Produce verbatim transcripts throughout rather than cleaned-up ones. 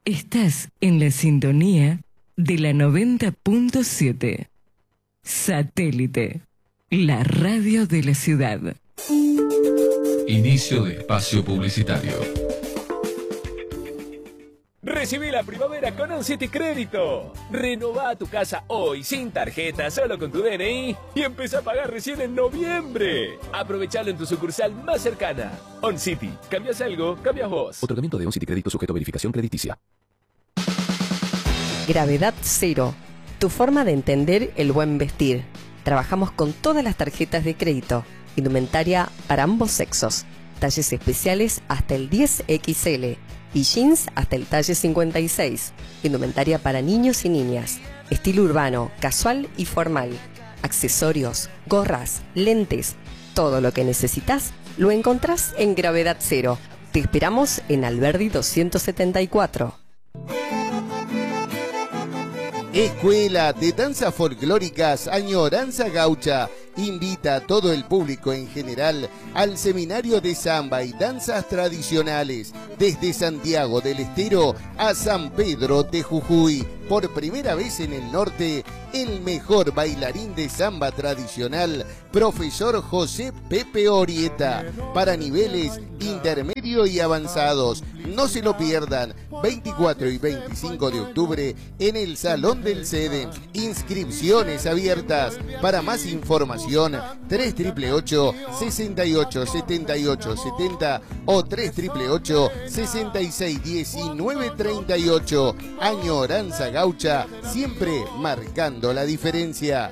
Estás en la sintonía de la noventa punto siete. Satélite, la radio de la ciudad. Inicio de espacio publicitario. Recibí la primavera con OnCity Crédito. Renová tu casa hoy sin tarjeta, solo con tu D N I y empieza a pagar recién en noviembre. Aprovechalo en tu sucursal más cercana. OnCity. ¿Cambias algo? Cambias vos. Otorgamiento de OnCity Crédito sujeto a verificación crediticia. Gravedad Cero. Tu forma de entender el buen vestir. Trabajamos con todas las tarjetas de crédito. Indumentaria para ambos sexos. Talles especiales hasta el diez equis ele. Y jeans hasta el talle cincuenta y seis. Indumentaria para niños y niñas. Estilo urbano, casual y formal. Accesorios, gorras, lentes. Todo lo que necesitas lo encontrás en Gravedad Cero. Te esperamos en Alberdi doscientos setenta y cuatro. Escuela de Danzas Folclóricas Añoranza Gaucha invita a todo el público en general al seminario de samba y danzas tradicionales desde Santiago del Estero a San Pedro de Jujuy. Por primera vez en el norte, el mejor bailarín de samba tradicional, profesor José Pepe Orieta, para niveles intermedio y avanzados. No se lo pierdan, veinticuatro y veinticinco de octubre en el Salón del Sede. Inscripciones abiertas. Para más información, tres ocho ocho ocho, sesenta y ocho, setenta y ocho, setenta o tres ocho ocho ocho, sesenta y seis, diecinueve, treinta y ocho. Añoranza Gaucha, siempre marcando la diferencia.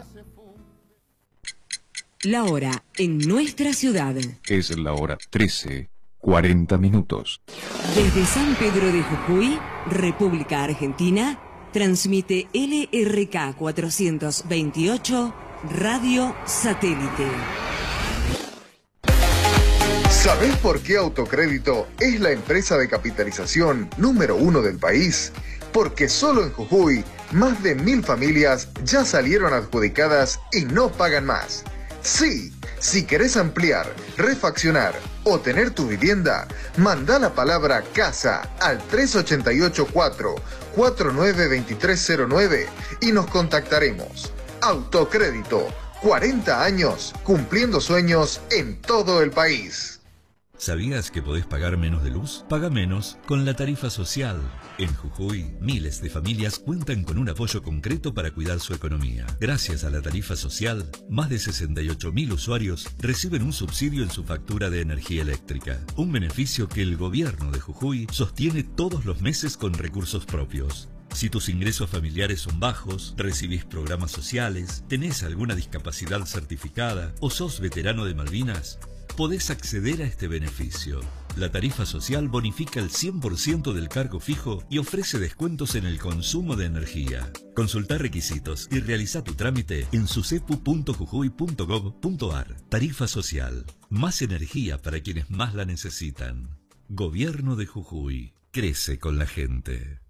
La hora en nuestra ciudad. Es la hora trece, cuarenta minutos. Desde San Pedro de Jujuy, República Argentina, transmite L R K cuatrocientos veintiocho, Radio Satélite. ¿Sabés por qué Autocrédito es la empresa de capitalización número uno del país? Porque solo en Jujuy, más de mil familias ya salieron adjudicadas y no pagan más. Sí, si querés ampliar, refaccionar o tener tu vivienda, manda la palabra casa al tres ocho ocho cuatro, cuatro nueve dos tres cero nueve y nos contactaremos. Autocrédito, cuarenta años cumpliendo sueños en todo el país. ¿Sabías que podés pagar menos de luz? Paga menos con la tarifa social. En Jujuy, miles de familias cuentan con un apoyo concreto para cuidar su economía. Gracias a la tarifa social, más de sesenta y ocho mil usuarios reciben un subsidio en su factura de energía eléctrica. Un beneficio que el gobierno de Jujuy sostiene todos los meses con recursos propios. Si tus ingresos familiares son bajos, recibís programas sociales, tenés alguna discapacidad certificada o sos veterano de Malvinas, podés acceder a este beneficio. La tarifa social bonifica el cien por ciento del cargo fijo y ofrece descuentos en el consumo de energía. Consultá requisitos y realizá tu trámite en sucepu punto jujuy punto gob punto ar. Tarifa social. Más energía para quienes más la necesitan. Gobierno de Jujuy. Crece con la gente.